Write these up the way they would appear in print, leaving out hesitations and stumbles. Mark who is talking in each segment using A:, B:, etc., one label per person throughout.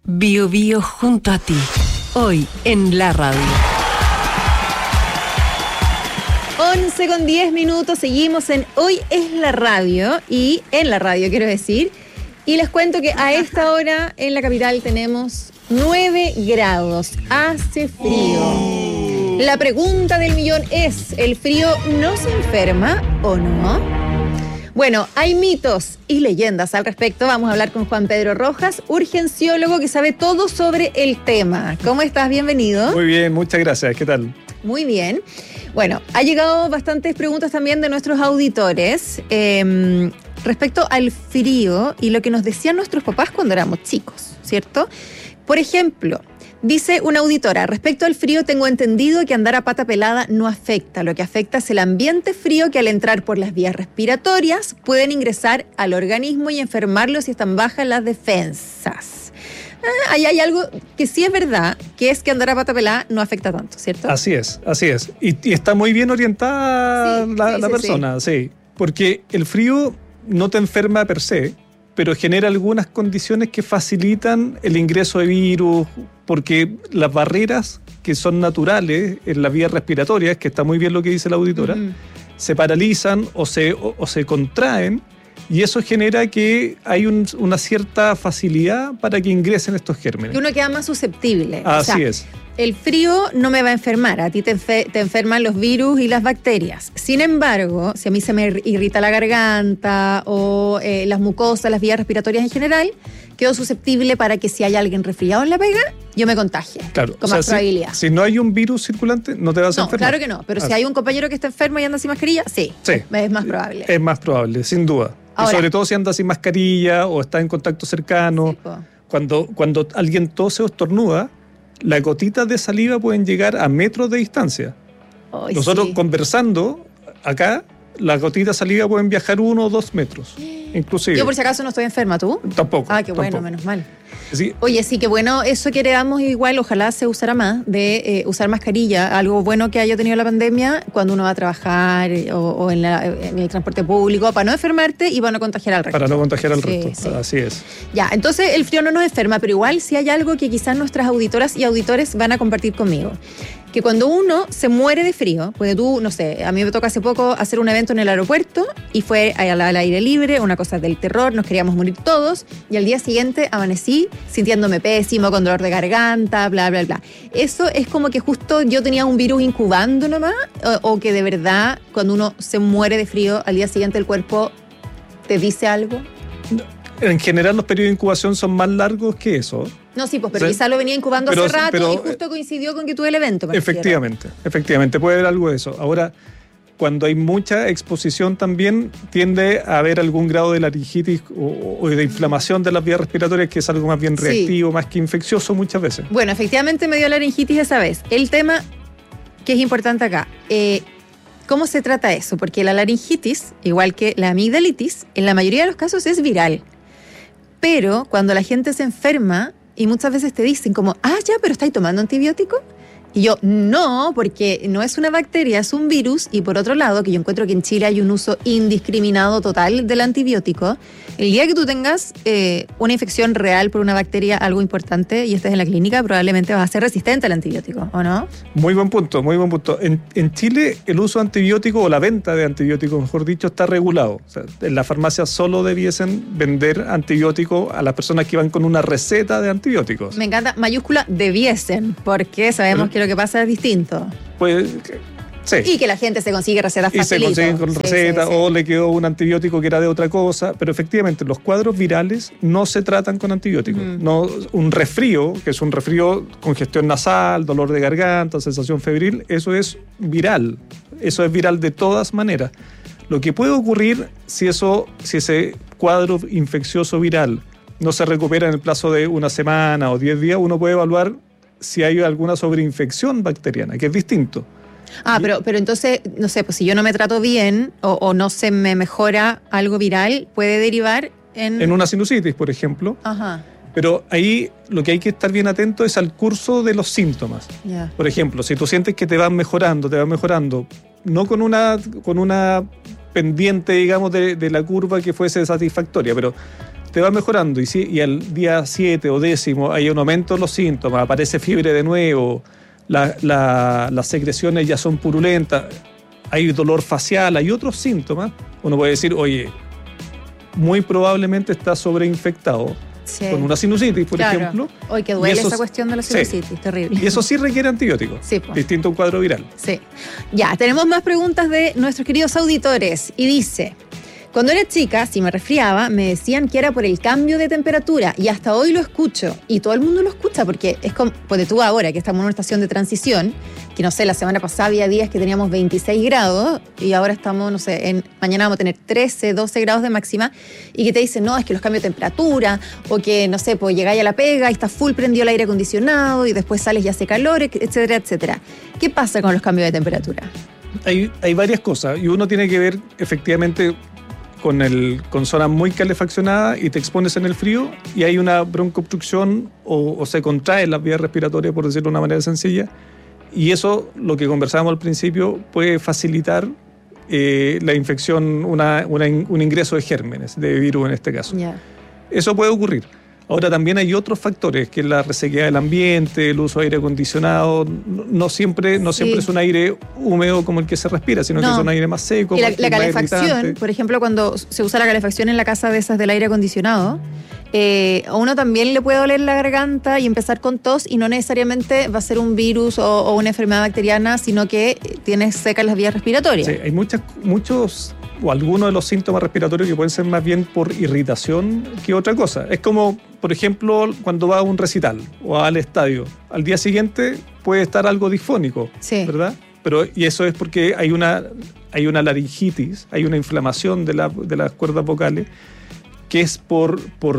A: Bio Bio junto a ti, hoy en la radio.
B: 11:10, seguimos en Hoy es la radio, y en la radio quiero decir, y les cuento que a esta hora en la capital tenemos 9 grados, hace frío. La pregunta del millón es, ¿el frío nos enferma o no? Bueno, hay mitos y leyendas al respecto. Vamos a hablar con Juan Pedro Rojas, urgenciólogo que sabe todo sobre el tema. ¿Cómo estás? Bienvenido.
C: Muy bien, muchas gracias. ¿Qué tal?
B: Muy bien. Bueno, ha llegado bastantes preguntas también de nuestros auditores respecto al frío y lo que nos decían nuestros papás cuando éramos chicos, ¿cierto? Por ejemplo, dice una auditora, respecto al frío tengo entendido que andar a pata pelada no afecta. Lo que afecta es el ambiente frío que al entrar por las vías respiratorias pueden ingresar al organismo y enfermarlo si están bajas las defensas. Ahí hay algo que sí es verdad, que es que andar a pata pelada no afecta tanto, ¿cierto?
C: Así es. Y está muy bien orientada la persona, sí. Porque el frío no te enferma per se, pero genera algunas condiciones que facilitan el ingreso de virus, porque las barreras que son naturales en las vías respiratorias, que está muy bien lo que dice la auditora, se paralizan o se contraen, y eso genera que hay una cierta facilidad para que ingresen estos gérmenes.
B: Y uno queda más susceptible.
C: Así es.
B: El frío no me va a enfermar, a ti te enferman los virus y las bacterias. Sin embargo, si a mí se me irrita la garganta o las mucosas, las vías respiratorias en general, quedo susceptible para que si hay alguien resfriado en la pega, yo me contagie. Claro, con más probabilidad.
C: Si no hay un virus circulante, no te vas a enfermar.
B: Claro que no, pero si hay un compañero que está enfermo y anda sin mascarilla, sí, es más probable.
C: Es más probable, sin duda. Ahora, y sobre todo si anda sin mascarilla o está en contacto cercano. Cuando alguien tose o estornuda, las gotitas de saliva pueden llegar a metros de distancia. Nosotros conversando acá, las gotitas de saliva pueden viajar 1 o 2 metros, inclusive.
B: Yo por si acaso no estoy enferma, ¿tú?
C: Tampoco.
B: Qué bueno, menos mal.
C: Sí.
B: Oye, sí, qué bueno, eso que heredamos igual, ojalá se usara más, de usar mascarilla, algo bueno que haya tenido la pandemia cuando uno va a trabajar o en el transporte público, para no enfermarte y para no contagiar al resto.
C: Para no contagiar al resto, sí. Así es.
B: Ya, entonces el frío no nos enferma, pero igual sí hay algo que quizás nuestras auditoras y auditores van a compartir conmigo. Que cuando uno se muere de frío, pues tú, no sé, a mí me tocó hace poco hacer un evento en el aeropuerto y fue al aire libre, una cosa del terror, nos queríamos morir todos, y al día siguiente amanecí sintiéndome pésimo, con dolor de garganta, bla, bla, bla. Eso es como que justo yo tenía un virus incubando nomás, o que de verdad cuando uno se muere de frío, al día siguiente el cuerpo te dice algo.
C: En general los periodos de incubación son más largos que eso.
B: No, sí, pues, pero quizás lo venía incubando hace rato y justo coincidió con que tuve el evento.
C: Efectivamente, puede haber algo de eso. Ahora, cuando hay mucha exposición también tiende a haber algún grado de laringitis o de inflamación de las vías respiratorias, que es algo más bien reactivo, más que infeccioso muchas veces.
B: Bueno, efectivamente me dio laringitis esa vez. El tema que es importante acá, ¿cómo se trata eso? Porque la laringitis, igual que la amigdalitis, en la mayoría de los casos es viral. Pero cuando la gente se enferma, y muchas veces te dicen como, ya, pero ¿estáis tomando antibiótico? Y yo, no, porque no es una bacteria, es un virus. Y por otro lado, que yo encuentro que en Chile hay un uso indiscriminado total del antibiótico. El día que tú tengas una infección real por una bacteria, algo importante, y estés en la clínica, probablemente vas a ser resistente al antibiótico, ¿o no?
C: Muy buen punto. En Chile, el uso de antibiótico, o la venta de antibióticos, mejor dicho, está regulado. O sea, en las farmacias solo debiesen vender antibióticos a las personas que van con una receta de antibióticos.
B: Me encanta, mayúscula debiesen, porque sabemos que lo que pasa es distinto.
C: Pues, sí.
B: Y que la gente se consigue recetas facilito.
C: Y se consiguen con recetas, o le quedó un antibiótico que era de otra cosa, pero efectivamente los cuadros virales no se tratan con antibióticos. No, un resfrío, que es un resfrío, congestión nasal, dolor de garganta, sensación febril, eso es viral. Eso es viral de todas maneras. Lo que puede ocurrir si ese cuadro infeccioso viral no se recupera en el plazo de una semana o 10 días, uno puede evaluar si hay alguna sobreinfección bacteriana, que es distinto.
B: Pero entonces, no sé, pues si yo no me trato bien o no se me mejora algo viral, puede derivar en
C: una sinusitis, por ejemplo.
B: Ajá.
C: Pero ahí lo que hay que estar bien atento es al curso de los síntomas.
B: Yeah.
C: Por ejemplo, si tú sientes que te van mejorando, no con una pendiente, digamos, de la curva que fuese satisfactoria, pero te va mejorando y al día 7 o 10 hay un aumento en los síntomas, aparece fiebre de nuevo, las secreciones ya son purulentas, hay dolor facial, hay otros síntomas, uno puede decir, oye, muy probablemente está sobreinfectado. Sí. Con una sinusitis, por ejemplo.
B: Hoy que duele esa cuestión de la sinusitis, sí. Terrible.
C: Y eso sí requiere antibióticos, sí, distinto a un cuadro viral.
B: Sí. Ya, tenemos más preguntas de nuestros queridos auditores. Y dice, cuando era chica, si me resfriaba, me decían que era por el cambio de temperatura. Y hasta hoy lo escucho. Y todo el mundo lo escucha porque es como, pues tú ahora, que estamos en una estación de transición, que no sé, la semana pasada había días que teníamos 26 grados y ahora estamos, no sé, mañana vamos a tener 13, 12 grados de máxima y que te dicen, no, es que los cambios de temperatura o que, no sé, pues llegáis a la pega y está full prendido el aire acondicionado y después sales y hace calor, etcétera, etcétera. ¿Qué pasa con los cambios de temperatura?
C: Hay varias cosas y uno tiene que ver efectivamente con zonas muy calefaccionadas y te expones en el frío y hay una broncoobstrucción o se contraen las vías respiratorias, por decirlo de una manera sencilla. Y eso, lo que conversábamos al principio, puede facilitar la infección, un ingreso de gérmenes, de virus en este caso. Yeah. Eso puede ocurrir. Ahora también hay otros factores, que es la resequedad del ambiente, el uso de aire acondicionado. No siempre es un aire húmedo como el que se respira, sino que es un aire más seco.
B: Y la calefacción, por ejemplo, cuando se usa la calefacción en la casa de esas del aire acondicionado, a uno también le puede doler la garganta y empezar con tos y no necesariamente va a ser un virus o una enfermedad bacteriana, sino que tienes secas las vías respiratorias.
C: Sí, hay muchos o algunos de los síntomas respiratorios que pueden ser más bien por irritación que otra cosa. Es como, por ejemplo, cuando vas a un recital o al estadio, al día siguiente puede estar algo disfónico, sí, ¿verdad? Y eso es porque hay una laringitis, hay una inflamación de las cuerdas vocales, que es por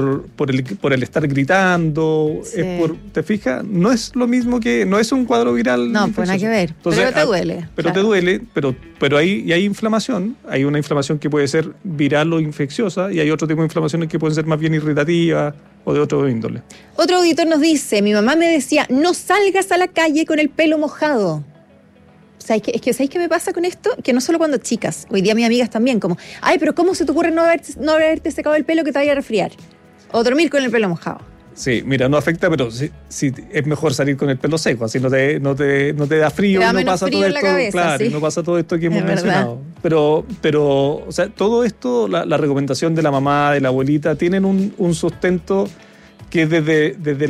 C: el estar gritando, sí. ¿Te fijas? No es lo mismo no es un cuadro viral.
B: No, pues nada que ver. Entonces, pero te duele.
C: Pero claro. Te duele, pero hay inflamación. Hay una inflamación que puede ser viral o infecciosa y hay otro tipo de inflamaciones que pueden ser más bien irritativas o de otro índole.
B: Otro auditor nos dice, mi mamá me decía, no salgas a la calle con el pelo mojado. O sea, ¿sabéis qué me pasa con esto? Que no solo cuando chicas, hoy día mis amigas también, como, ay, pero ¿cómo se te ocurre no haberte secado el pelo que te vaya a resfriar? O dormir con el pelo mojado.
C: Sí, mira, no afecta, pero sí, es mejor salir con el pelo seco, así no te da frío y no pasa todo esto, cabeza, claro, sí. No pasa todo esto que hemos mencionado. Pero, o sea, todo esto, la recomendación de la mamá, de la abuelita, tienen un sustento que desde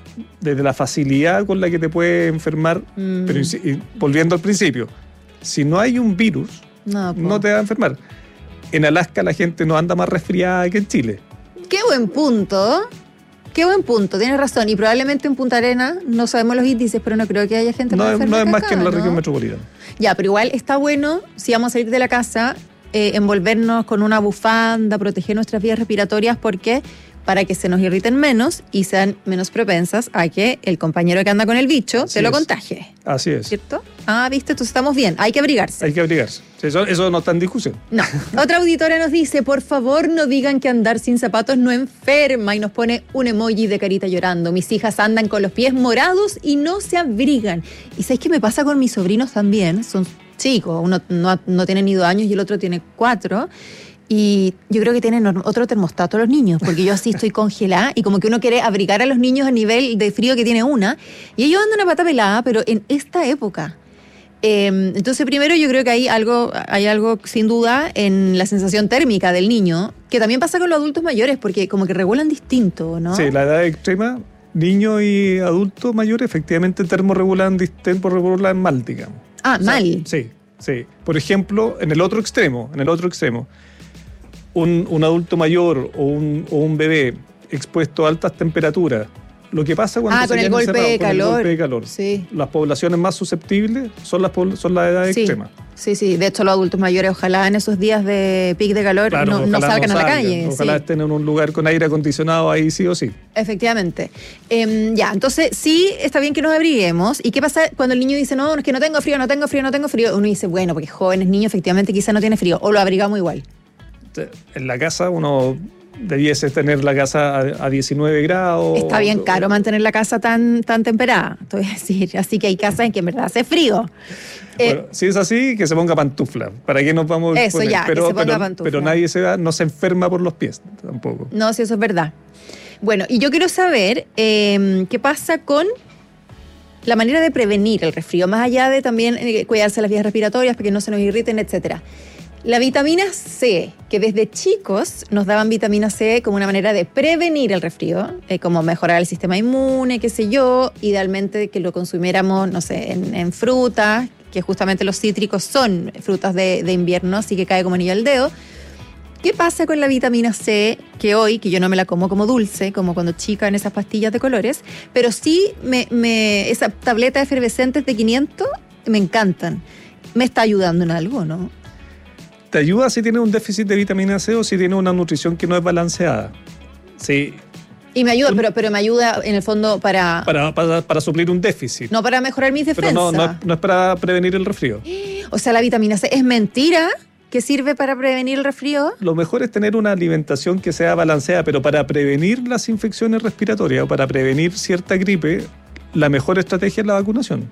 C: la facilidad con la que te puede enfermar, pero volviendo al principio, si no hay un virus, no te va a enfermar. En Alaska la gente no anda más resfriada que en Chile.
B: ¡Qué buen punto! Tienes razón. Y probablemente en Punta Arenas, no sabemos los índices, pero no creo que haya gente más enferma.
C: No es más que en la región metropolitana.
B: Ya, pero igual está bueno, si vamos a salir de la casa, envolvernos con una bufanda, proteger nuestras vías respiratorias, porque para que se nos irriten menos y sean menos propensas a que el compañero que anda con el bicho se lo contagie.
C: Así es.
B: ¿Cierto? ¿Viste? Entonces estamos bien. Hay que abrigarse.
C: Eso no está en discusión.
B: No. Otra auditora nos dice, por favor no digan que andar sin zapatos no enferma, y nos pone un emoji de carita llorando. Mis hijas andan con los pies morados y no se abrigan. ¿Y sabéis qué me pasa con mis sobrinos también? Son chicos. Uno no tiene ni 2 años y el otro tiene 4. Y yo creo que tienen otro termostato los niños, porque yo así estoy congelada y como que uno quiere abrigar a los niños a nivel de frío que tiene una. Y ellos andan a pata pelada, pero en esta época. Entonces, primero yo creo que hay algo sin duda en la sensación térmica del niño, que también pasa con los adultos mayores, porque como que regulan distinto, ¿no?
C: Sí, la edad extrema, niños y adultos mayores, efectivamente termorregulan mal, digamos.
B: Mal.
C: Sí. Por ejemplo, en el otro extremo, un adulto mayor o un bebé expuesto a altas temperaturas, lo que pasa cuando
B: con el golpe de calor.
C: Sí. Las poblaciones más susceptibles son las edades extremas.
B: Sí. De hecho, los adultos mayores, ojalá en esos días de pic de calor no salgan a la calle.
C: Ojalá estén en un lugar con aire acondicionado ahí sí o sí.
B: Efectivamente. Entonces sí está bien que nos abriguemos. ¿Y qué pasa cuando el niño dice, no, es que no tengo frío? Uno dice, bueno, porque jóvenes, niños, efectivamente quizá no tiene frío. O lo abrigamos igual.
C: En la casa uno debieses tener la casa a 19 grados.
B: Está bien caro mantener la casa tan temperada, te voy a decir. Así que hay casas en que en verdad hace frío.
C: Bueno, si es así, que se ponga pantufla. ¿Para qué nos vamos a
B: Eso
C: poner?
B: ya, que se ponga pantufla.
C: Pero nadie no se enferma por los pies tampoco.
B: No, sí, eso es verdad. Bueno, y yo quiero saber qué pasa con la manera de prevenir el resfrío, más allá de también cuidarse las vías respiratorias para que no se nos irriten, etcétera. La vitamina C, que desde chicos nos daban vitamina C como una manera de prevenir el resfrío, como mejorar el sistema inmune, qué sé yo, idealmente que lo consumiéramos, no sé, en frutas, que justamente los cítricos son frutas de invierno, así que cae como anillo al dedo. ¿Qué pasa con la vitamina C que hoy, que yo no me la como dulce, como cuando chica en esas pastillas de colores, pero sí esa tableta efervescentes de 500 me encantan? ¿Me está ayudando en algo, no?
C: Te ayuda si tienes un déficit de vitamina C o si tienes una nutrición que no es balanceada. Sí.
B: Y me ayuda, pero me ayuda en el fondo para
C: suplir un déficit.
B: No para mejorar mis defensas.
C: Pero no es para prevenir el resfrío.
B: O sea, la vitamina C es mentira que sirve para prevenir el resfrío.
C: Lo mejor es tener una alimentación que sea balanceada, pero para prevenir las infecciones respiratorias o para prevenir cierta gripe, la mejor estrategia es la vacunación.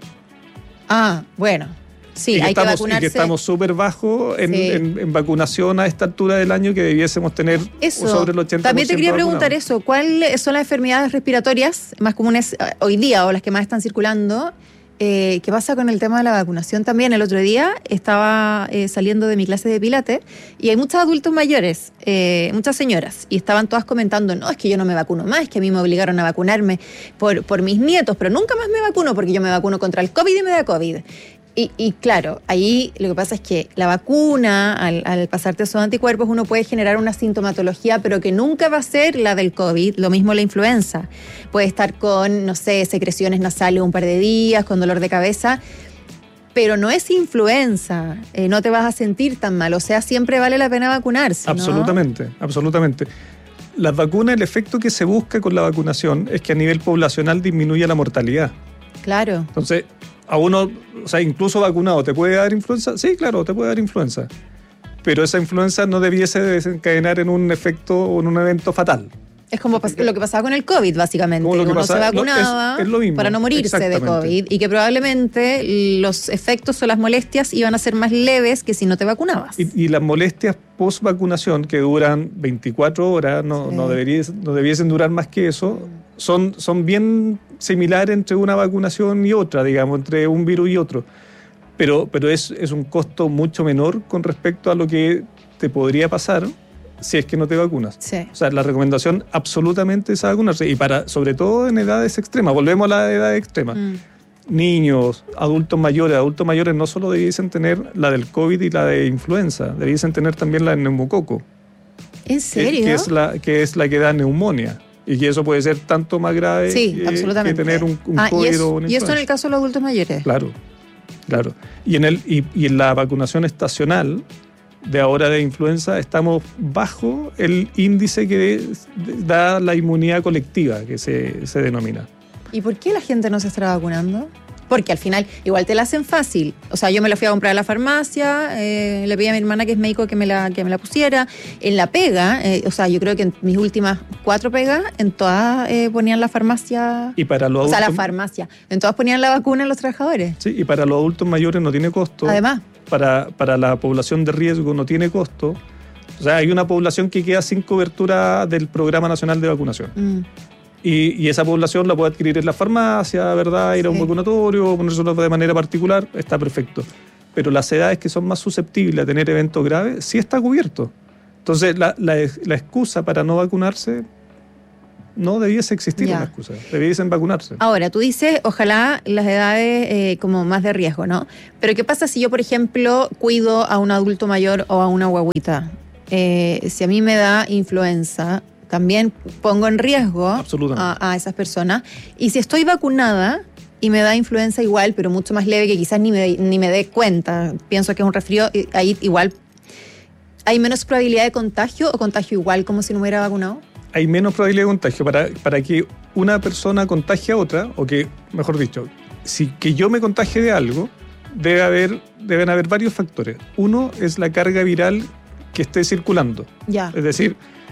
B: Ah, bueno. Sí, hay que vacunarse.
C: Y que estamos súper bajo en vacunación a esta altura del año, que debiésemos tener sobre el 80%.
B: También te quería preguntar eso, ¿cuáles son las enfermedades respiratorias más comunes hoy día o las que más están circulando? ¿Qué pasa con el tema de la vacunación también? El otro día estaba saliendo de mi clase de pilates y hay muchos adultos mayores, muchas señoras, y estaban todas comentando, no, es que yo no me vacuno más, es que a mí me obligaron a vacunarme por mis nietos, pero nunca más me vacuno porque yo me vacuno contra el COVID y me da COVID. Y claro, ahí lo que pasa es que la vacuna, al pasarte esos anticuerpos, uno puede generar una sintomatología, pero que nunca va a ser la del COVID, lo mismo la influenza. Puede estar con, no sé, secreciones nasales un par de días, con dolor de cabeza, pero no es influenza, no te vas a sentir tan mal, o sea, siempre vale la pena vacunarse, ¿no?
C: Absolutamente, absolutamente. Las vacunas, el efecto que se busca con la vacunación es que a nivel poblacional disminuya la mortalidad.
B: Claro.
C: Entonces, a uno, o sea, incluso vacunado, ¿te puede dar influenza? Sí, claro, te puede dar influenza. Pero esa influenza no debiese desencadenar en un efecto o en un evento fatal.
B: Es como lo que pasaba con el COVID, básicamente. Uno se vacunaba
C: es lo mismo,
B: para no morirse de COVID y que probablemente los efectos o las molestias iban a ser más leves que si no te vacunabas.
C: Y las molestias post-vacunación, que duran 24 horas, no debiesen durar más que eso, son bien similares entre una vacunación y otra, digamos, entre un virus y otro. Pero es un costo mucho menor con respecto a lo que te podría pasar si es que no te vacunas.
B: Sí.
C: O sea, la recomendación absolutamente es vacunarse. Y sobre todo en edades extremas. Volvemos a la edad extrema. Niños, adultos mayores no solo debiesen tener la del COVID y la de influenza, debiesen tener también la del neumococo.
B: ¿En serio?
C: Que es la que da neumonía. Y que eso puede ser tanto más grave que tener un COVID o una influenza.
B: ¿Y esto en el caso de los adultos mayores?
C: Claro. Y en la vacunación estacional de ahora de influenza estamos bajo el índice que da la inmunidad colectiva, que se denomina.
B: ¿Y por qué la gente no se estará vacunando? Porque al final igual te la hacen fácil. O sea, yo me la fui a comprar a la farmacia, le pedí a mi hermana que es médico que me la pusiera. En la pega, o sea, yo creo que en mis últimas 4 pegas, en todas ponían la farmacia.
C: Y para los adultos,
B: la farmacia. En todas ponían la vacuna en los trabajadores.
C: Sí, y para los adultos mayores no tiene costo.
B: Además.
C: Para la población de riesgo no tiene costo. O sea, hay una población que queda sin cobertura del Programa Nacional de Vacunación. Y esa población la puede adquirir en la farmacia, ¿verdad? Ir a un vacunatorio, ponérselo de manera particular, está perfecto. Pero las edades que son más susceptibles a tener eventos graves, sí está cubierto. Entonces, la excusa para no vacunarse no debiese existir una excusa, debiesen vacunarse.
B: Ahora, tú dices, ojalá las edades como más de riesgo, ¿no? Pero ¿qué pasa si yo, por ejemplo, cuido a un adulto mayor o a una guagüita? Si a mí me da influenza, también pongo en riesgo a esas personas. Y si estoy vacunada y me da influenza igual, pero mucho más leve, que quizás ni me dé cuenta, pienso que es un resfrío, ahí igual hay menos probabilidad de contagio o contagio igual como si no me hubiera vacunado.
C: Hay menos probabilidad de contagio para que una persona contagie a otra, o que, mejor dicho, que yo me contagie de algo, deben haber varios factores. Uno es la carga viral que esté circulando.
B: Ya.
C: Es decir,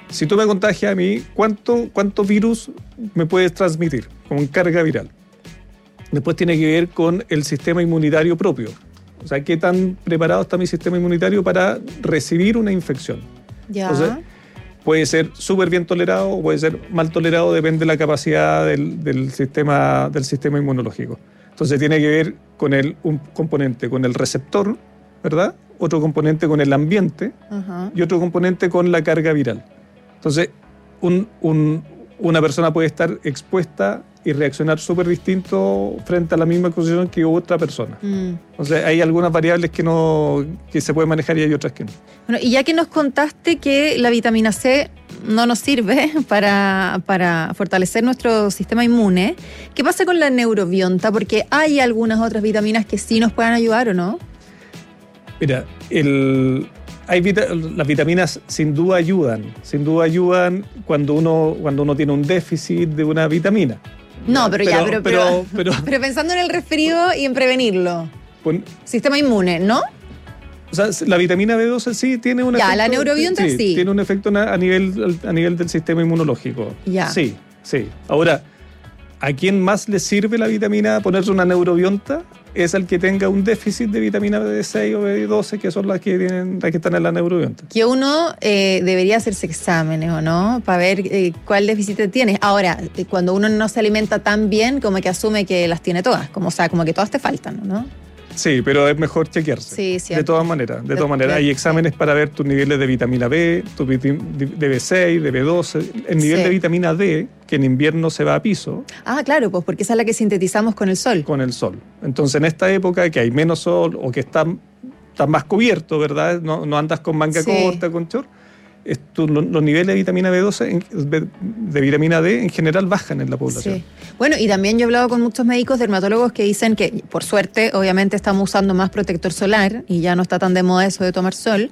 C: Si tú me contagias a mí, ¿cuánto virus me puedes transmitir con carga viral? Después tiene que ver con el sistema inmunitario propio. O sea, ¿qué tan preparado está mi sistema inmunitario para recibir una infección?
B: Ya.
C: Entonces, puede ser súper bien tolerado o puede ser mal tolerado, depende de la capacidad del sistema inmunológico. Entonces, tiene que ver con un componente con el receptor, ¿verdad? Otro componente con el ambiente y otro componente con la carga viral. Entonces, una persona puede estar expuesta y reaccionar súper distinto frente a la misma exposición que otra persona. Entonces, hay algunas variables que se pueden manejar y hay otras que no.
B: Bueno, y ya que nos contaste que la vitamina C no nos sirve para fortalecer nuestro sistema inmune, ¿qué pasa con la neurobionta? Porque hay algunas otras vitaminas que sí nos puedan ayudar, ¿o no?
C: Mira, las vitaminas sin duda ayudan cuando uno tiene un déficit de una vitamina.
B: No, pero pensando en el resfrío y en prevenirlo. Sistema inmune, ¿no?
C: O sea, la vitamina B12 sí tiene un efecto.
B: Ya, la neurobionta sí.
C: Tiene un efecto a nivel del sistema inmunológico.
B: Ya.
C: Sí. Ahora, ¿a quién más le sirve la vitamina ponerse una neurobionta? Es el que tenga un déficit de vitamina B6 o B12, que son las que están en la neurobionta.
B: Que uno debería hacerse exámenes, ¿o no? Para ver cuál déficit tiene. Ahora, cuando uno no se alimenta tan bien, como que asume que las tiene todas. Como que todas te faltan, ¿no?
C: Sí, pero es mejor chequearse.
B: Sí, cierto.
C: De todas maneras. Hay exámenes para ver tus niveles de vitamina B, de B6, de B12, el nivel de vitamina D, que en invierno se va a piso.
B: Ah, claro, pues porque esa es la que sintetizamos con el sol.
C: Con el sol. Entonces, en esta época que hay menos sol o que estás más cubierto, ¿verdad? No andas con manga corta, con short. Los niveles de vitamina B12, de vitamina D en general bajan en la población.
B: Sí. Bueno, y también yo he hablado con muchos médicos dermatólogos que dicen que, por suerte, obviamente estamos usando más protector solar y ya no está tan de moda eso de tomar sol.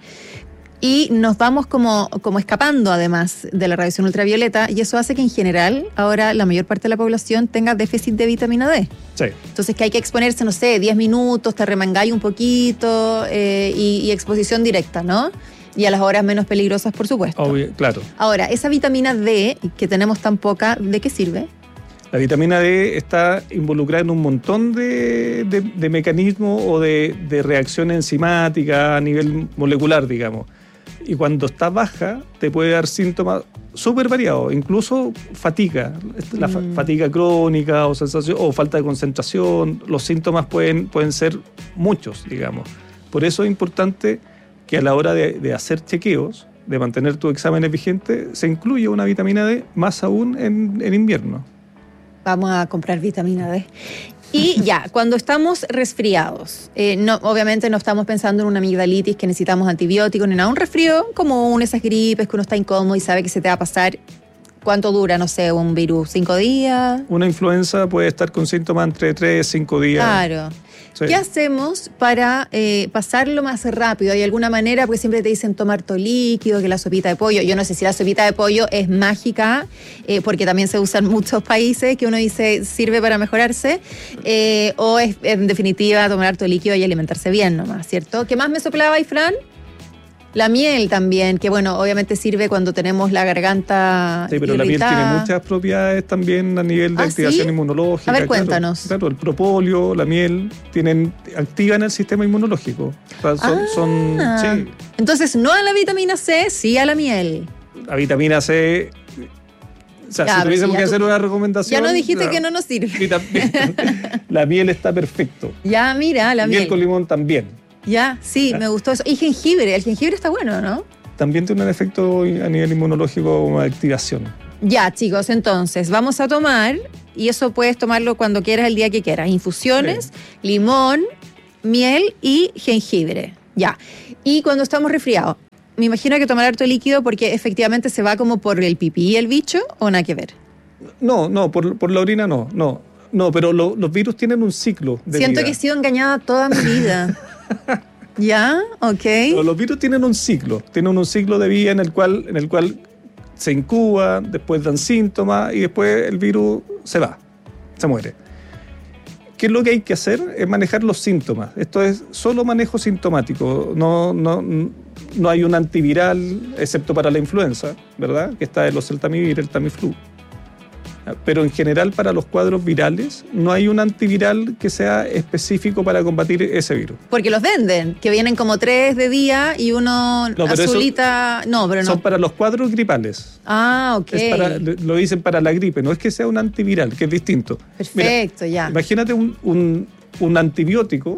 B: Y nos vamos como escapando, además, de la radiación ultravioleta, y eso hace que, en general, ahora la mayor parte de la población tenga déficit de vitamina D.
C: Sí.
B: Entonces, que hay que exponerse, 10 minutos, te remangáis un poquito y exposición directa, ¿no? Y a las horas menos peligrosas, por supuesto.
C: Obvio, claro.
B: Ahora, esa vitamina D, que tenemos tan poca, ¿de qué sirve?
C: La vitamina D está involucrada en un montón de mecanismos o de reacción enzimática a nivel molecular, digamos. Y cuando está baja, te puede dar síntomas súper variados, incluso fatiga, fatiga crónica o sensación, o falta de concentración. Los síntomas pueden ser muchos, digamos. Por eso es importante que a la hora de hacer chequeos, de mantener tus exámenes vigentes, se incluye una vitamina D, más aún en invierno.
B: Vamos a comprar vitamina D. Y ya, cuando estamos resfriados, obviamente no estamos pensando en una amigdalitis que necesitamos antibióticos ni nada, un resfrío común, esas gripes que uno está incómodo y sabe que se te va a pasar. ¿Cuánto dura, un virus? 5 días?
C: Una influenza puede estar con síntomas entre 3 y 5 días.
B: Claro. Sí. ¿Qué hacemos para pasarlo más rápido? ¿Hay alguna manera? Porque siempre te dicen tomar todo líquido, que la sopita de pollo. Yo no sé si la sopita de pollo es mágica, porque también se usa en muchos países, que uno dice sirve para mejorarse, o es en definitiva tomar todo líquido y alimentarse bien nomás, ¿cierto? ¿Qué más me soplaba ahí, Fran? La miel también, que obviamente sirve cuando tenemos la garganta
C: Sí, pero
B: irritada.
C: La miel tiene muchas propiedades también a nivel de activación inmunológica.
B: A ver, cuéntanos.
C: Claro, el propóleo, la miel, activan el sistema inmunológico. O sea, sí.
B: Entonces, no a la vitamina C, sí a la miel.
C: La vitamina C... O sea, si tuviésemos que hacer una recomendación...
B: Ya no dijiste que no nos sirve.
C: La miel está perfecto.
B: Ya, mira, la miel.
C: Miel con limón también.
B: Ya, sí, me gustó eso. Y jengibre, el jengibre está bueno, ¿no?
C: También tiene un efecto a nivel inmunológico como de activación.
B: Ya, chicos, entonces, vamos a tomar, y eso puedes tomarlo cuando quieras, el día que quieras. Infusiones, limón, miel y jengibre. Ya. Y cuando estamos resfriados, me imagino que tomar harto líquido porque efectivamente se va como por el pipí el bicho, ¿o nada que ver?
C: No, por la orina no. No, pero los virus tienen un ciclo de
B: Siento
C: vida.
B: que he sido engañada toda mi vida. ¿Ya? Ok.
C: Pero los virus tienen un ciclo de vida en el cual se incuba, después dan síntomas y después el virus se va, se muere. ¿Qué es lo que hay que hacer? Es manejar los síntomas. Esto es solo manejo sintomático. no hay un antiviral, excepto para la influenza, ¿verdad? Que está el oseltamivir, el Tamiflu. Pero en general para los cuadros virales no hay un antiviral que sea específico para combatir ese virus.
B: Porque los venden, que vienen como 3 de día y uno azulita... No, pero no.
C: Son para los cuadros gripales.
B: Ah, ok.
C: Lo dicen para la gripe, no es que sea un antiviral, que es distinto.
B: Perfecto, ya.
C: Imagínate un antibiótico,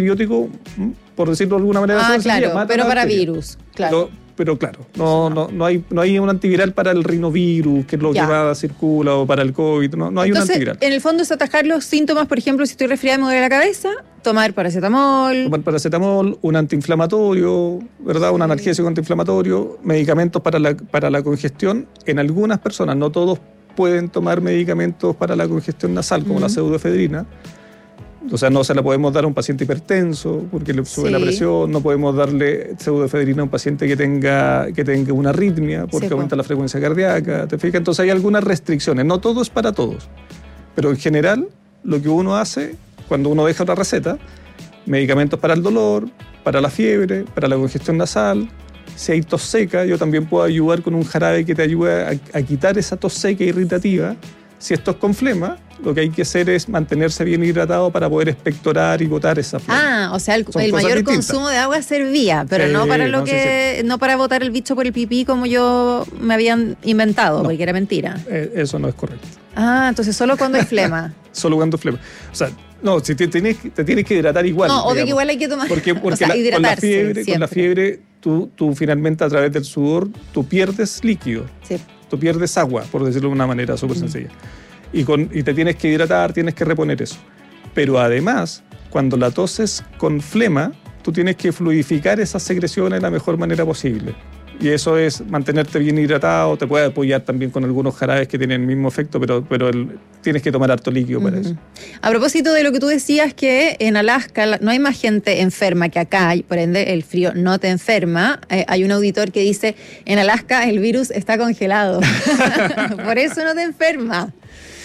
C: por decirlo de alguna manera.
B: Claro, pero para virus, claro.
C: Pero claro, no hay un antiviral para el rinovirus, que es lo que más circula, o para el COVID, no hay un antiviral.
B: En el fondo es atajar los síntomas, por ejemplo, si estoy resfriada y me duele la cabeza, tomar paracetamol,
C: un antiinflamatorio, ¿verdad? Un analgésico antiinflamatorio, medicamentos para la congestión. En algunas personas, no todos pueden tomar medicamentos para la congestión nasal, como la pseudoefedrina. O sea, no se la podemos dar a un paciente hipertenso porque le sube la presión, no podemos darle pseudoefedrina a un paciente que tenga una arritmia porque aumenta la frecuencia cardíaca, ¿te fijas? Entonces hay algunas restricciones, no todo es para todos, pero en general lo que uno hace cuando uno deja una receta, medicamentos para el dolor, para la fiebre, para la congestión nasal. Si hay tos seca, yo también puedo ayudar con un jarabe que te ayude a quitar esa tos seca irritativa. Si esto es con flema, lo que hay que hacer es mantenerse bien hidratado para poder expectorar y botar esa flema.
B: O sea, el mayor distintas. Consumo de agua servía, pero no para no para botar el bicho por el pipí como yo me habían inventado, porque era mentira.
C: Eso no es correcto.
B: Entonces solo cuando hay flema.
C: Solo cuando hay flema. O sea, no, si te tienes que hidratar igual.
B: No, obvio que igual hay que tomar.
C: Porque con la fiebre tú finalmente a través del sudor tú pierdes líquido. Sí. Tú pierdes agua, por decirlo de una manera súper sencilla. Y te tienes que hidratar, tienes que reponer eso. Pero además, cuando la toses con flema, tú tienes que fluidificar esas secreciones de la mejor manera posible. Y eso es mantenerte bien hidratado, te puede apoyar también con algunos jarabes que tienen el mismo efecto, pero tienes que tomar harto líquido para eso.
B: A propósito de lo que tú decías, que en Alaska no hay más gente enferma que acá, y por ende el frío no te enferma. Hay un auditor que dice, en Alaska el virus está congelado, por eso no te enferma.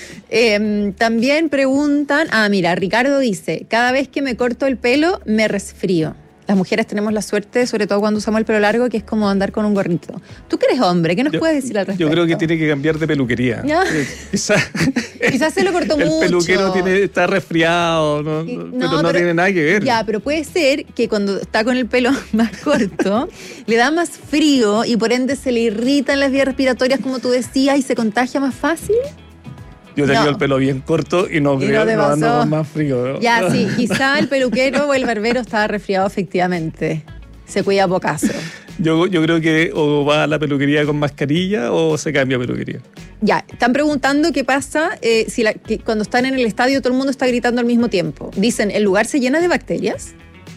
B: También preguntan, mira, Ricardo dice, cada vez que me corto el pelo me resfrío. Las mujeres tenemos la suerte, sobre todo cuando usamos el pelo largo, que es como andar con un gorrito. Tú que eres hombre, ¿qué nos puedes decir al respecto?
C: Yo creo que tiene que cambiar de peluquería.
B: Quizás se lo cortó mucho.
C: El peluquero está resfriado, pero no tiene nada que ver.
B: Pero puede ser que cuando está con el pelo más corto, le da más frío y por ende se le irritan las vías respiratorias, como tú decías, y se contagia más fácil.
C: Yo tengo el pelo bien corto y no ando con más frío, ¿no?
B: Sí, quizá el peluquero o el barbero estaba resfriado efectivamente. Se cuida pocaso.
C: Yo creo que o va a la peluquería con mascarilla o se cambia peluquería.
B: Están preguntando qué pasa que cuando están en el estadio todo el mundo está gritando al mismo tiempo. Dicen, ¿el lugar se llena de bacterias?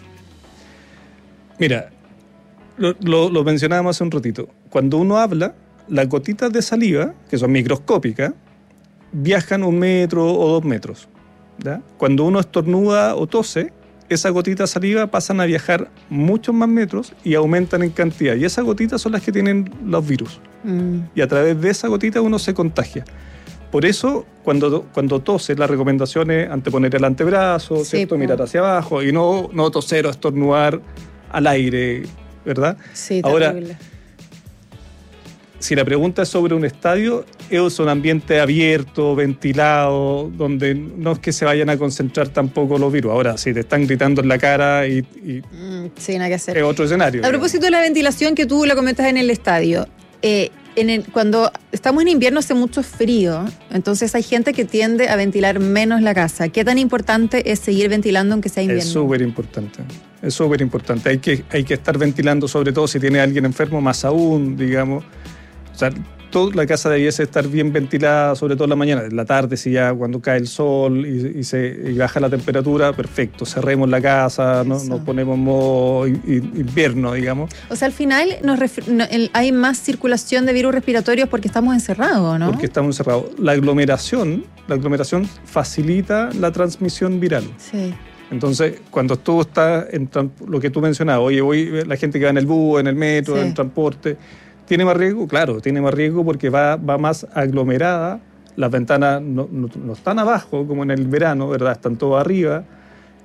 C: Mira, lo mencionábamos hace un ratito. Cuando uno habla, las gotitas de saliva, que son microscópicas, viajan 1 metro o 2 metros. ¿Ya? Cuando uno estornuda o tose, esas gotitas de saliva pasan a viajar muchos más metros y aumentan en cantidad. Y esas gotitas son las que tienen los virus. Y a través de esa gotita uno se contagia. Por eso, cuando tose, la recomendación es anteponer el antebrazo, ¿cierto? Mirar hacia abajo y no toser o estornudar al aire, ¿verdad?
B: Sí,
C: ahora,
B: terrible.
C: Si la pregunta es sobre un estadio, es un ambiente abierto, ventilado, donde no es que se vayan a concentrar tampoco los virus. Ahora, si te están gritando en la cara
B: sí, nada que hacer.
C: Es otro escenario.
B: A propósito de la ventilación que tú la comentas en el estadio, cuando estamos en invierno hace mucho frío, entonces hay gente que tiende a ventilar menos la casa. ¿Qué tan importante es seguir ventilando aunque sea invierno?
C: Es súper importante. Es súper importante. Hay que estar ventilando, sobre todo si tiene alguien enfermo, más aún, digamos. O sea, toda la casa debiese estar bien ventilada, sobre todo en la mañana. En la tarde, si ya cuando cae el sol y baja la temperatura, perfecto, cerremos la casa, ¿no? Nos ponemos modo invierno, digamos.
B: O sea, al final hay más circulación de virus respiratorios porque estamos encerrados, ¿no?
C: Porque estamos encerrados. La aglomeración facilita la transmisión viral.
B: Sí.
C: Entonces, cuando tú estás en lo que tú mencionabas, la gente que va en el bus, en el metro, en el transporte, ¿tiene más riesgo? Claro, tiene más riesgo porque va más aglomerada, las ventanas no están abajo como en el verano, ¿verdad? Están todas arriba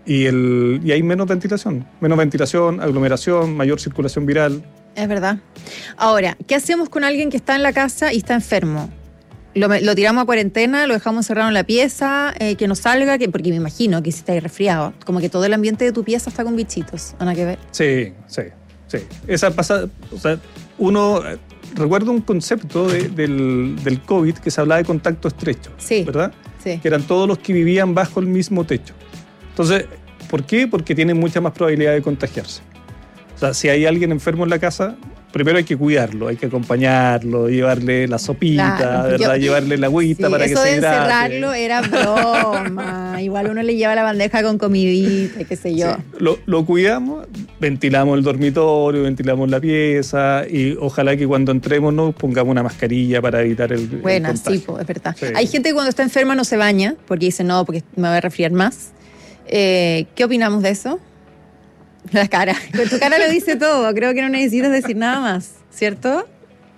C: Y hay menos ventilación, aglomeración, mayor circulación viral.
B: Es verdad. Ahora, ¿qué hacemos con alguien que está en la casa y está enfermo? Lo tiramos a cuarentena, lo dejamos cerrado en la pieza, que no salga, porque me imagino que si está ahí resfriado, como que todo el ambiente de tu pieza está con bichitos. ¿Van a que ver?
C: Sí. Esa pasa, o sea, recuerdo un concepto del COVID que se hablaba de contacto estrecho,
B: sí,
C: ¿verdad?
B: Sí.
C: Que eran todos los que vivían bajo el mismo techo. Entonces, ¿por qué? Porque tienen mucha más probabilidad de contagiarse. O sea, si hay alguien enfermo en la casa, primero hay que cuidarlo, hay que acompañarlo, llevarle la sopita, claro, ¿verdad? Llevarle la agüita para que se hidrate. Eso de encerrarlo
B: era broma. Igual uno le lleva la bandeja con comidita, qué sé yo.
C: Sí. Lo cuidamos, ventilamos el dormitorio, ventilamos la pieza y ojalá que cuando entremos nos pongamos una mascarilla para evitar el contagio.
B: Sí, es verdad. Sí. Hay gente que cuando está enferma no se baña porque dice no, porque me voy a resfriar más. ¿Qué opinamos de eso? La cara. Con tu cara lo dice todo. Creo que no necesitas decir nada más, ¿cierto?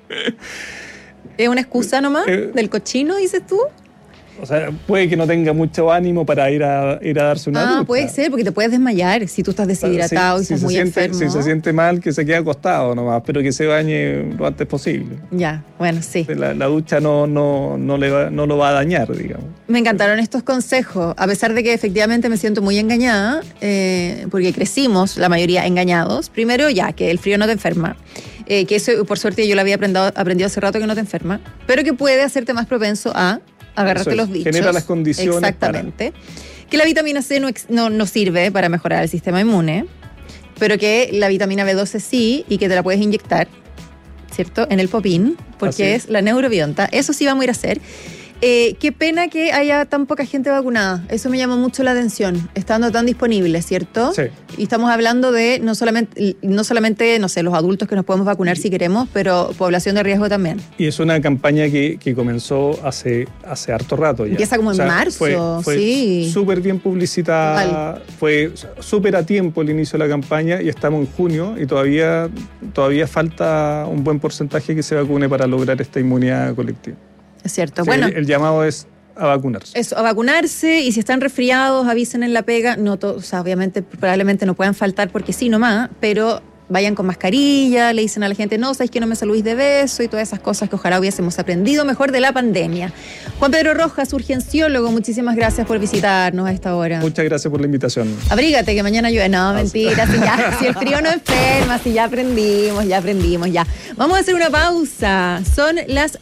B: ¿Es una excusa nomás del cochino, dices tú?
C: O sea, puede que no tenga mucho ánimo para ir a darse una ducha.
B: Puede ser, porque te puedes desmayar si tú estás deshidratado y estás muy enfermo.
C: Si se siente mal, que se quede acostado nomás, pero que se bañe lo antes posible.
B: Ya, bueno, sí.
C: La ducha no lo va a dañar, digamos.
B: Me encantaron estos consejos, a pesar de que efectivamente me siento muy engañada, porque crecimos, la mayoría, engañados. Primero, que el frío no te enferma. Que eso, por suerte, yo lo había aprendido hace rato que no te enferma, pero que puede hacerte más propenso a agarrarte los bichos.
C: Genera las condiciones.
B: Exactamente. Que la vitamina C no sirve para mejorar el sistema inmune, pero que la vitamina B12 sí, y que te la puedes inyectar, ¿cierto? En el popín, porque es la neurobionta. Eso sí vamos a ir a hacer. Qué pena que haya tan poca gente vacunada. Eso me llama mucho la atención, estando tan disponible, ¿cierto?
C: Sí.
B: Y estamos hablando de no solamente, no sé, los adultos que nos podemos vacunar si queremos, pero población de riesgo también.
C: Y es una campaña que comenzó hace harto rato ya.
B: Empieza como en marzo,
C: fue
B: sí.
C: Súper bien publicitada, fue súper a tiempo el inicio de la campaña y estamos en junio y todavía falta un buen porcentaje que se vacune para lograr esta inmunidad colectiva.
B: Es cierto.
C: Sí, bueno, el llamado es a vacunarse.
B: Eso, a vacunarse, y si están resfriados, avisen en la pega. No o sea, obviamente, probablemente no puedan faltar porque sí nomás, pero vayan con mascarilla, le dicen a la gente, no, sabéis que no me saludís de beso y todas esas cosas que ojalá hubiésemos aprendido mejor de la pandemia. Juan Pedro Rojas, urgenciólogo, muchísimas gracias por visitarnos a esta hora.
C: Muchas gracias por la invitación.
B: Abrígate que mañana llueve. No, mentira, si el frío no enferma, si ya aprendimos. Vamos a hacer una pausa. Son las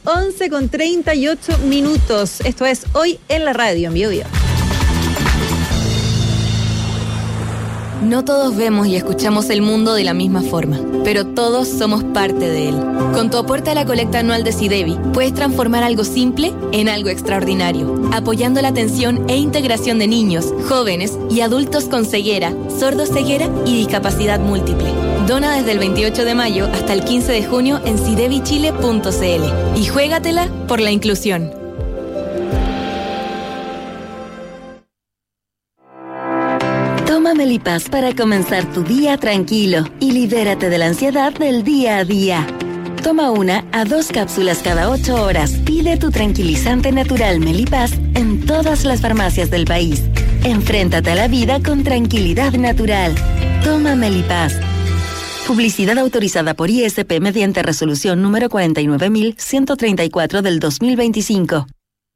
B: 11:38. Esto es Hoy en la Radio, en Bio Bio.
D: No todos vemos y escuchamos el mundo de la misma forma, pero todos somos parte de él. Con tu aporte a la colecta anual de SIDEBI, puedes transformar algo simple en algo extraordinario, apoyando la atención e integración de niños, jóvenes y adultos con ceguera, sordoceguera y discapacidad múltiple. Dona desde el 28 de mayo hasta el 15 de junio en sidebichile.cl y juégatela por la inclusión.
E: Toma Melipaz para comenzar tu día tranquilo y libérate de la ansiedad del día a día. Toma 1 a 2 cápsulas cada 8 horas. Pide tu tranquilizante natural Melipaz en todas las farmacias del país. Enfréntate a la vida con tranquilidad natural. Toma Melipaz. Publicidad autorizada por ISP mediante resolución número 49.134 del 2025.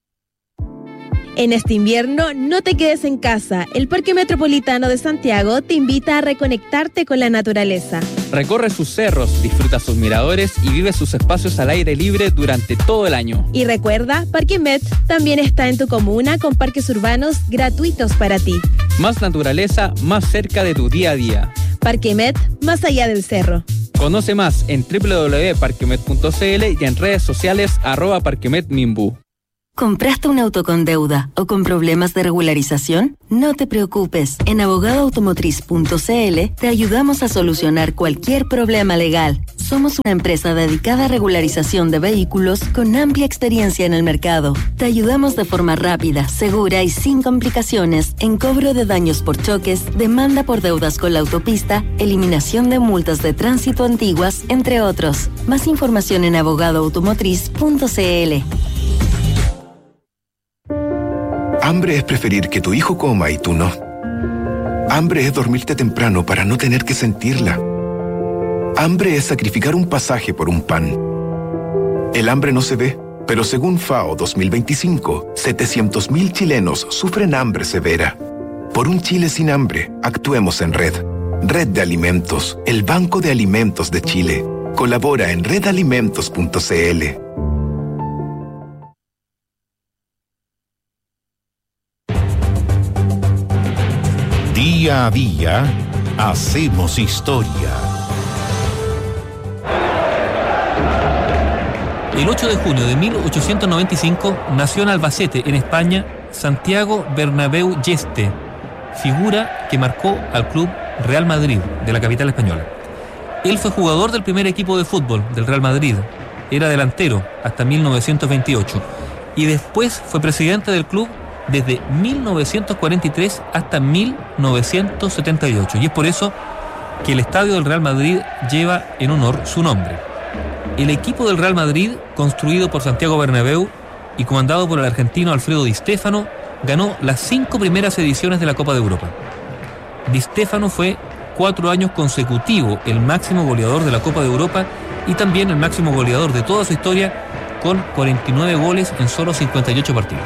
F: En este invierno, no te quedes en casa. El Parque Metropolitano de Santiago te invita a reconectarte con la naturaleza.
G: Recorre sus cerros, disfruta sus miradores y vive sus espacios al aire libre durante todo el año.
F: Y recuerda, Parque Met también está en tu comuna con parques urbanos gratuitos para ti.
G: Más naturaleza, más cerca de tu día a día.
F: Parque Met, más allá del cerro.
G: Conoce más en www.parquemet.cl y en redes sociales @parquemetminbu.
E: ¿Compraste un auto con deuda o con problemas de regularización? No te preocupes. En abogadoautomotriz.cl te ayudamos a solucionar cualquier problema legal. Somos una empresa dedicada a regularización de vehículos con amplia experiencia en el mercado. Te ayudamos de forma rápida, segura y sin complicaciones en cobro de daños por choques, demanda por deudas con la autopista, eliminación de multas de tránsito antiguas, entre otros. Más información en abogadoautomotriz.cl.
H: Hambre es preferir que tu hijo coma y tú no. Hambre es dormirte temprano para no tener que sentirla. Hambre es sacrificar un pasaje por un pan. El hambre no se ve, pero según FAO 2025, 700.000 chilenos sufren hambre severa. Por un Chile sin hambre, actuemos en red. Red de Alimentos, el Banco de Alimentos de Chile. Colabora en redalimentos.cl.
I: Día a día, hacemos historia.
J: El 8 de junio de 1895 nació en Albacete, en España, Santiago Bernabéu Yeste, figura que marcó al club Real Madrid de la capital española. Él fue jugador del primer equipo de fútbol del Real Madrid, era delantero hasta 1928 y después fue presidente del club desde 1943 hasta 1978, y es por eso que el estadio del Real Madrid lleva en honor su nombre. El equipo del Real Madrid, construido por Santiago Bernabéu y comandado por el argentino Alfredo Di Stéfano, ganó las 5 primeras ediciones de la Copa de Europa. Di Stéfano fue 4 años consecutivos el máximo goleador de la Copa de Europa y también el máximo goleador de toda su historia, con 49 goles en solo 58 partidos.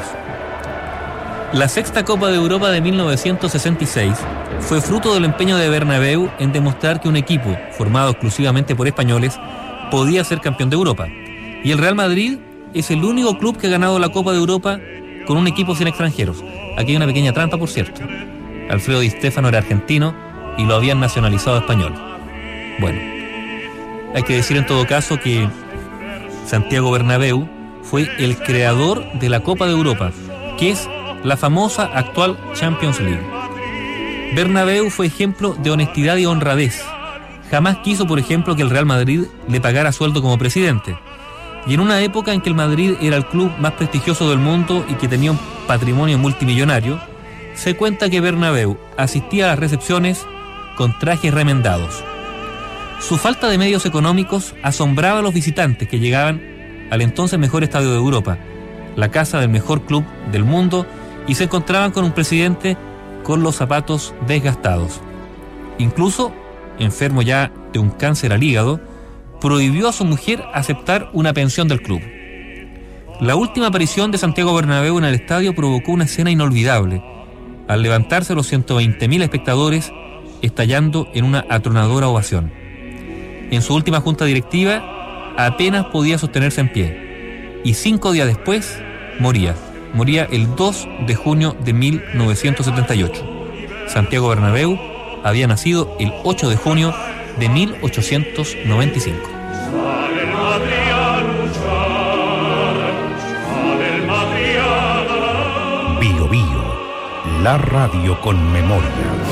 J: La sexta Copa de Europa de 1966 fue fruto del empeño de Bernabéu en demostrar que un equipo formado exclusivamente por españoles podía ser campeón de Europa. Y el Real Madrid es el único club que ha ganado la Copa de Europa con un equipo sin extranjeros. Aquí hay una pequeña trampa, por cierto. Alfredo Di Stéfano era argentino y lo habían nacionalizado español. Bueno, hay que decir en todo caso que Santiago Bernabéu fue el creador de la Copa de Europa, que es la famosa actual Champions League. Bernabéu fue ejemplo de honestidad y honradez. Jamás quiso, por ejemplo, que el Real Madrid le pagara sueldo como presidente. Y en una época en que el Madrid era el club más prestigioso del mundo y que tenía un patrimonio multimillonario, se cuenta que Bernabéu asistía a las recepciones con trajes remendados. Su falta de medios económicos asombraba a los visitantes que llegaban al entonces mejor estadio de Europa, la casa del mejor club del mundo, y se encontraban con un presidente con los zapatos desgastados. Incluso, enfermo ya de un cáncer al hígado, prohibió a su mujer aceptar una pensión del club. La última aparición de Santiago Bernabéu en el estadio provocó una escena inolvidable, al levantarse los 120.000 espectadores, estallando en una atronadora ovación. En su última junta directiva, apenas podía sostenerse en pie, y 5 días después moría el 2 de junio de 1978. Santiago Bernabéu había nacido el 8 de junio de 1895.
I: Bio Bio, la radio con memoria.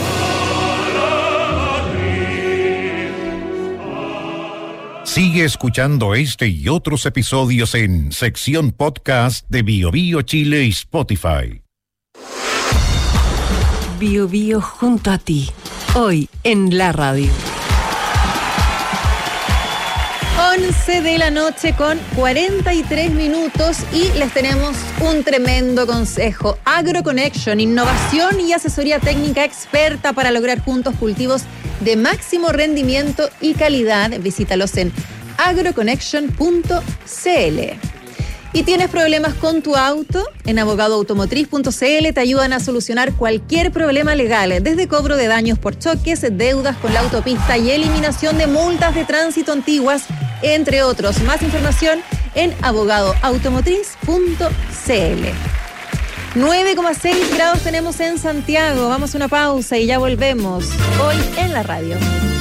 I: Sigue escuchando este y otros episodios en sección podcast de Bio Bio Chile y Spotify.
A: Bio Bio junto a ti, hoy en la radio.
B: 11 de la noche con 43 minutos y les tenemos un tremendo consejo. AgroConnection, innovación y asesoría técnica experta para lograr juntos cultivos de máximo rendimiento y calidad. Visítalos en agroconnection.cl. ¿Y tienes problemas con tu auto? En abogadoautomotriz.cl te ayudan a solucionar cualquier problema legal, desde cobro de daños por choques, deudas con la autopista y eliminación de multas de tránsito antiguas, entre otros. Más información en abogadoautomotriz.cl. 9,6 grados tenemos en Santiago. Vamos a una pausa y ya volvemos. Hoy en la radio.